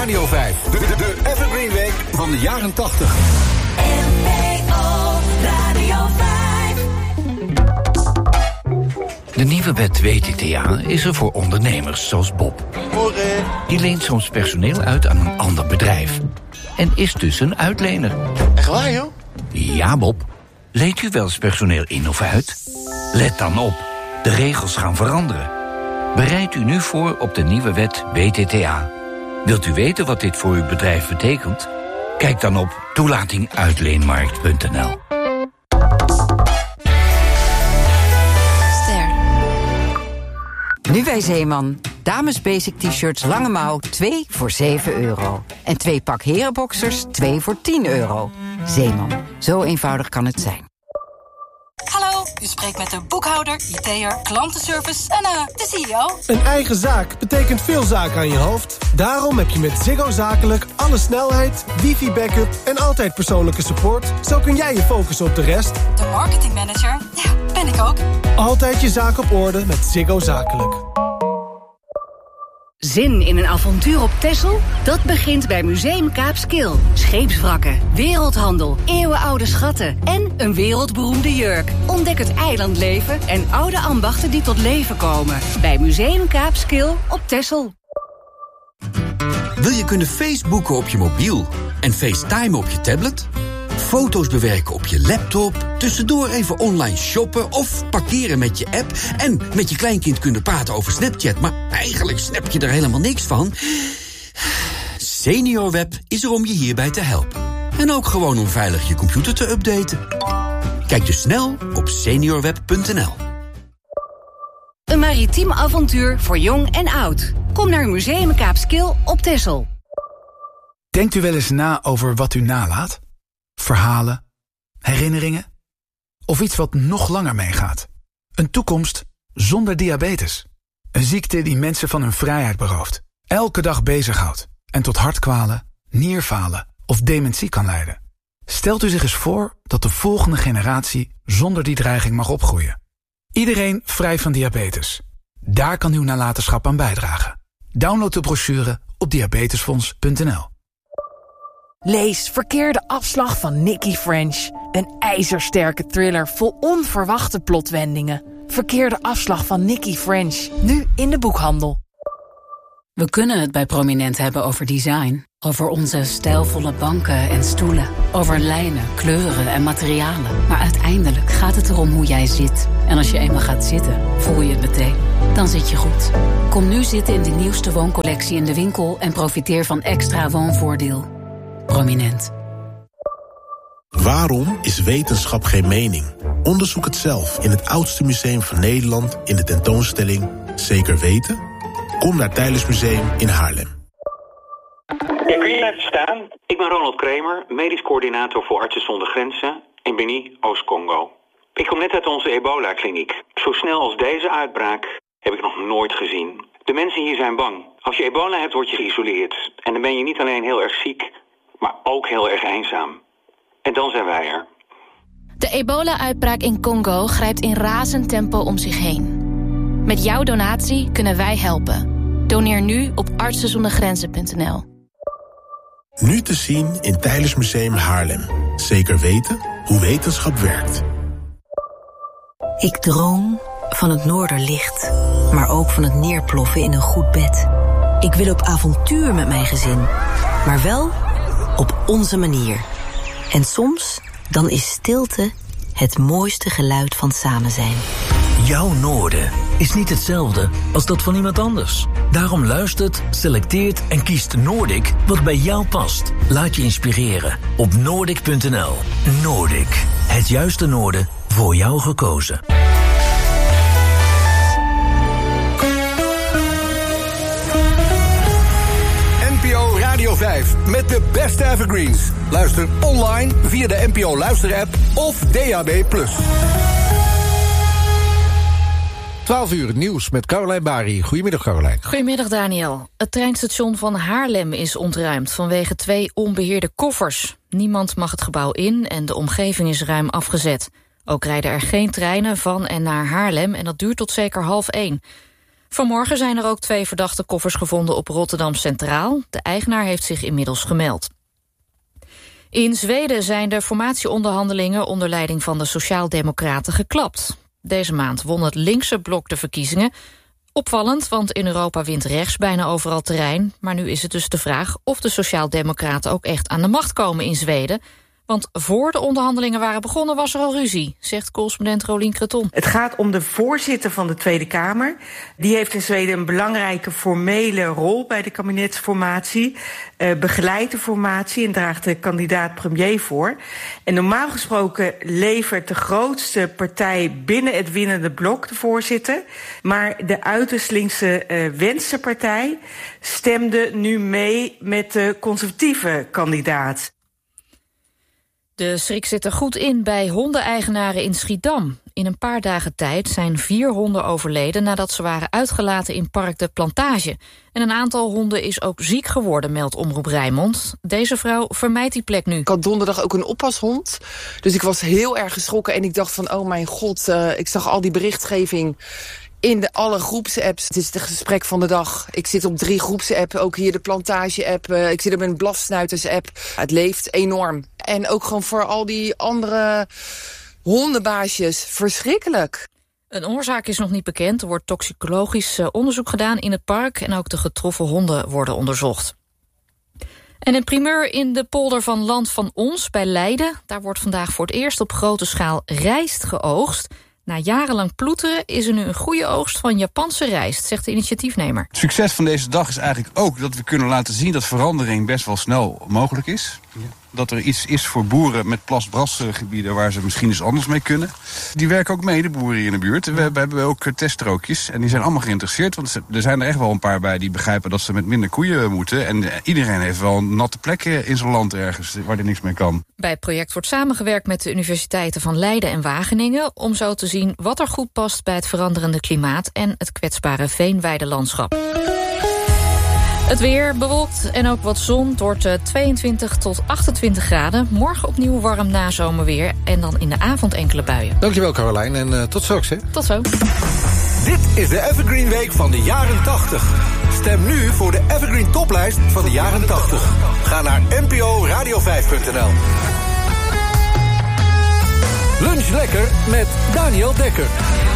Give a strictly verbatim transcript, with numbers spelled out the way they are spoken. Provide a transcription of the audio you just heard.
Radio vijf. De, de, de Evergreen Week van de jaren tachtig. N P O Radio vijf. De nieuwe wet W T T A is er voor ondernemers zoals Bob. Morgen. Die leent soms personeel uit aan een ander bedrijf. En is dus een uitlener. Echt waar, joh? Ja, Bob. Leent u wel eens personeel in of uit? Let dan op. De regels gaan veranderen. Bereid u nu voor op de nieuwe wet W T T A. Wilt u weten wat dit voor uw bedrijf betekent? Kijk dan op toelating uitleenmarkt punt n l. Ster. Nu bij Zeeman. Dames basic t-shirts lange mouw twee voor zeven euro. En twee pak herenboxers twee voor tien euro. Zeeman. Zo eenvoudig kan het zijn. Hallo, u spreekt met de boekhouder, I T'er, klantenservice en uh, de C E O. Een eigen zaak betekent veel zaken aan je hoofd. Daarom heb je met Ziggo Zakelijk alle snelheid, wifi-backup en altijd persoonlijke support. Zo kun jij je focussen op de rest. De marketingmanager, ja, ben ik ook. Altijd je zaak op orde met Ziggo Zakelijk. Zin in een avontuur op Texel? Dat begint bij Museum Kaapskil. Scheepswrakken, wereldhandel, eeuwenoude schatten en een wereldberoemde jurk. Ontdek het eilandleven en oude ambachten die tot leven komen. Bij Museum Kaapskil op Texel. Wil je kunnen Facebooken op je mobiel en FaceTime op je tablet? Foto's bewerken op je laptop, tussendoor even online shoppen of parkeren met je app en met je kleinkind kunnen praten over Snapchat, maar eigenlijk snap je er helemaal niks van? SeniorWeb is er om je hierbij te helpen. En ook gewoon om veilig je computer te updaten. Kijk dus snel op seniorweb punt n l. Een maritiem avontuur voor jong en oud. Kom naar Museum Kaapskil op Texel. Denkt u wel eens na over wat u nalaat? Verhalen, herinneringen of iets wat nog langer meegaat. Een toekomst zonder diabetes. Een ziekte die mensen van hun vrijheid berooft. Elke dag bezighoudt en tot hartkwalen, nierfalen of dementie kan leiden. Stelt u zich eens voor dat de volgende generatie zonder die dreiging mag opgroeien. Iedereen vrij van diabetes. Daar kan uw nalatenschap aan bijdragen. Download de brochure op diabetesfonds punt n l. Lees Verkeerde afslag van Nicky French. Een ijzersterke thriller vol onverwachte plotwendingen. Verkeerde afslag van Nicky French. Nu in de boekhandel. We kunnen het bij Prominent hebben over design. Over onze stijlvolle banken en stoelen. Over lijnen, kleuren en materialen. Maar uiteindelijk gaat het erom hoe jij zit. En als je eenmaal gaat zitten, voel je het meteen. Dan zit je goed. Kom nu zitten in de nieuwste wooncollectie in de winkel en profiteer van extra woonvoordeel. Prominent. Waarom is wetenschap geen mening? Onderzoek het zelf in het oudste museum van Nederland in de tentoonstelling Zeker Weten? Kom naar Teylers Museum in Haarlem. Ja, kun je even staan? Ik ben Ronald Kremer, medisch coördinator voor Artsen zonder Grenzen in Beni, Oost-Congo. Ik kom net uit onze ebola-kliniek. Zo snel als deze uitbraak heb ik nog nooit gezien. De mensen hier zijn bang. Als je ebola hebt, word je geïsoleerd. En dan ben je niet alleen heel erg ziek, maar ook heel erg eenzaam. En dan zijn wij er. De ebola-uitbraak in Congo grijpt in razend tempo om zich heen. Met jouw donatie kunnen wij helpen. Doneer nu op artsen zonder grenzen punt n l. Nu te zien in Teylers Museum Haarlem. Zeker weten hoe wetenschap werkt. Ik droom van het noorderlicht, maar ook van het neerploffen in een goed bed. Ik wil op avontuur met mijn gezin, maar wel op onze manier. En soms, dan is stilte het mooiste geluid van samen zijn. Jouw noorden is niet hetzelfde als dat van iemand anders. Daarom luistert, selecteert en kiest Noordic wat bij jou past. Laat je inspireren op noordic punt n l. Noordic, het juiste noorden voor jou gekozen. N P O Radio vijf met de beste evergreens. Luister online via de N P O Luister-app of D A B plus. twaalf uur, het nieuws met Caroline Bari. Goedemiddag, Caroline. Goedemiddag, Daniel. Het treinstation van Haarlem is ontruimd vanwege twee onbeheerde koffers. Niemand mag het gebouw in en de omgeving is ruim afgezet. Ook rijden er geen treinen van en naar Haarlem en dat duurt tot zeker half één. Vanmorgen zijn er ook twee verdachte koffers gevonden op Rotterdam Centraal. De eigenaar heeft zich inmiddels gemeld. In Zweden zijn de formatieonderhandelingen onder leiding van de Sociaaldemocraten geklapt. Deze maand won het linkse blok de verkiezingen. Opvallend, want in Europa wint rechts bijna overal terrein. Maar nu is het dus de vraag of de Sociaaldemocraten ook echt aan de macht komen in Zweden. Want voor de onderhandelingen waren begonnen was er al ruzie, zegt correspondent Rolien Creton. Het gaat om de voorzitter van de Tweede Kamer. Die heeft in Zweden een belangrijke formele rol bij de kabinetsformatie. Uh, begeleidt de formatie en draagt de kandidaat premier voor. En normaal gesproken levert de grootste partij binnen het winnende blok de voorzitter. Maar de uiterst linkse uh, Venstrepartij stemde nu mee met de conservatieve kandidaat. De schrik zit er goed in bij hondeneigenaren in Schiedam. In een paar dagen tijd zijn vier honden overleden nadat ze waren uitgelaten in Park de Plantage. En een aantal honden is ook ziek geworden, meldt Omroep Rijnmond. Deze vrouw vermijdt die plek nu. Ik had donderdag ook een oppashond. Dus ik was heel erg geschrokken en ik dacht van, oh mijn god, uh, ik zag al die berichtgeving in de alle groepsapps. Het is het gesprek van de dag. Ik zit op drie groepsappen, ook hier de Plantage-app. Uh, ik zit op een Blafsnuiters-app. Het leeft enorm. En ook gewoon voor al die andere hondenbaasjes verschrikkelijk. Een oorzaak is nog niet bekend. Er wordt toxicologisch onderzoek gedaan in het park en ook de getroffen honden worden onderzocht. En een primeur in de polder van Land van Ons bij Leiden. Daar wordt vandaag voor het eerst op grote schaal rijst geoogst. Na jarenlang ploeteren is er nu een goede oogst van Japanse rijst, zegt de initiatiefnemer. Het succes van deze dag is eigenlijk ook dat we kunnen laten zien dat verandering best wel snel mogelijk is. Ja. Dat er iets is voor boeren met plasbrasgebieden waar ze misschien eens anders mee kunnen. Die werken ook mee, de boeren hier in de buurt. We hebben ook teststrookjes en die zijn allemaal geïnteresseerd. Want er zijn er echt wel een paar bij die begrijpen dat ze met minder koeien moeten. En iedereen heeft wel een natte plek in zijn land ergens waar er niks mee kan. Bij het project wordt samengewerkt met de universiteiten van Leiden en Wageningen om zo te zien wat er goed past bij het veranderende klimaat en het kwetsbare veenweidelandschap. Het weer bewolkt en ook wat zon. Het wordt tweeëntwintig tot achtentwintig graden. Morgen opnieuw warm nazomerweer en dan in de avond enkele buien. Dankjewel Carolijn en uh, tot straks. Hè? Tot zo. Dit is de Evergreen Week van de jaren tachtig. Stem nu voor de Evergreen Toplijst van de jaren tachtig. Ga naar n p o radio vijf punt n l. Lunch lekker met Daniel Dekker.